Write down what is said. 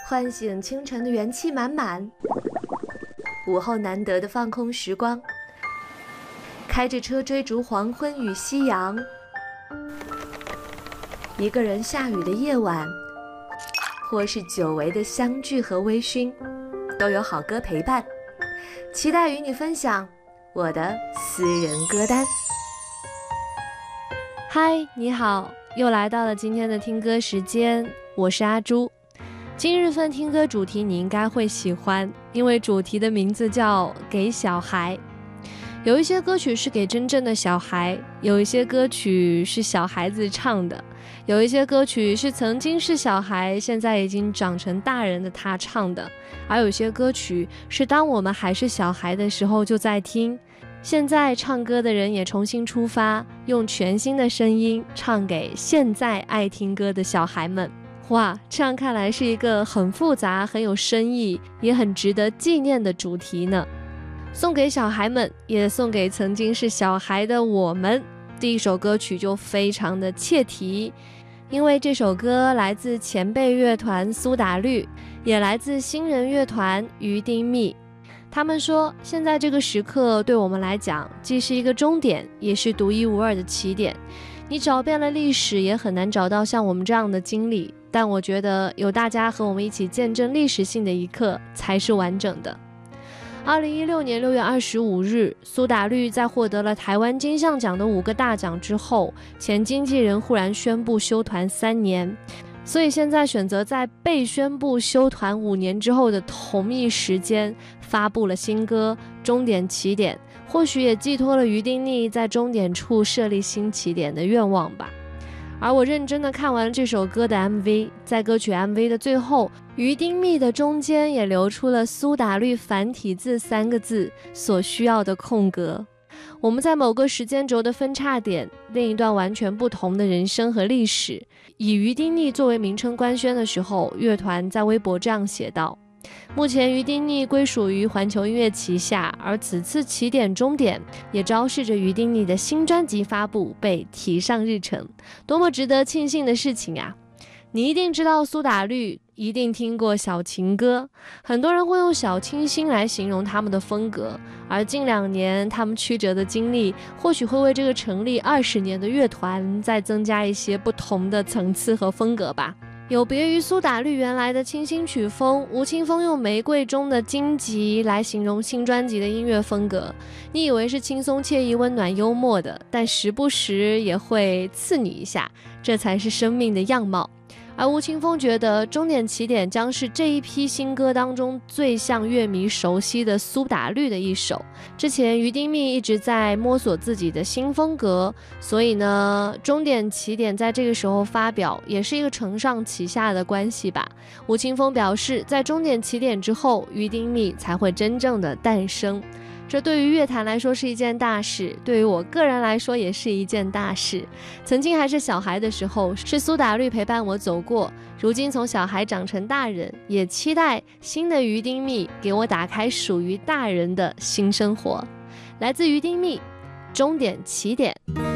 唤醒清晨的元气满满，午后难得的放空时光，开着车追逐黄昏与夕阳，一个人下雨的夜晚，或是久违的相聚和微醺，都有好歌陪伴。期待与你分享我的私人歌单。 嗨，你好，又来到了今天的听歌时间，我是阿朱。今日份听歌主题你应该会喜欢，因为主题的名字叫给小孩。有一些歌曲是给真正的小孩，有一些歌曲是小孩子唱的，有一些歌曲是曾经是小孩现在已经长成大人的他唱的，而有些歌曲是当我们还是小孩的时候就在听，现在唱歌的人也重新出发，用全新的声音唱给现在爱听歌的小孩们。哇，这样看来是一个很复杂很有深意也很值得纪念的主题呢。送给小孩们，也送给曾经是小孩的我们。第一首歌曲就非常的切题，因为这首歌来自前辈乐团苏打绿，也来自新人乐团于丁密。他们说，现在这个时刻对我们来讲，既是一个终点，也是独一无二的起点。你找遍了历史，也很难找到像我们这样的经历，但我觉得有大家和我们一起见证历史性的一刻，才是完整的。2016年6月25日，苏打绿在获得了台湾金像奖的5个大奖之后，前经纪人忽然宣布休团3年，所以现在选择在被宣布休团5年之后的同一时间发布了新歌《终点起点》，或许也寄托了于丁密在终点处设立新起点的愿望吧。而我认真的看完这首歌的 MV， 在歌曲 MV 的最后，于丁密的中间也留出了苏打绿繁体字3个字所需要的空格。我们在某个时间轴的分叉点，另一段完全不同的人生和历史。以于丁密作为名称官宣的时候，乐团在微博这样写道：目前于丁密归属于环球音乐旗下，而此次起点终点也昭示着于丁密的新专辑发布被提上日程。多么值得庆幸的事情啊！你一定知道苏打绿，一定听过小情歌，很多人会用小清新来形容他们的风格，而近2年他们曲折的经历，或许会为这个成立20年的乐团再增加一些不同的层次和风格吧。有别于苏打绿原来的清新曲风，吴青峰用玫瑰中的荆棘来形容新专辑的音乐风格。你以为是轻松惬意温暖幽默的，但时不时也会刺你一下，这才是生命的样貌。而吴青峰觉得终点起点将是这一批新歌当中最向乐迷熟悉的苏打绿的一首。之前于丁密一直在摸索自己的新风格，所以呢，终点起点在这个时候发表也是一个承上启下的关系吧。吴青峰表示，在终点起点之后，于丁密才会真正的诞生。这对于乐坛来说是一件大事，对于我个人来说也是一件大事。曾经还是小孩的时候，是苏打绿陪伴我走过，如今从小孩长成大人，也期待新的于丁密给我打开属于大人的新生活。来自于丁密，终点起点。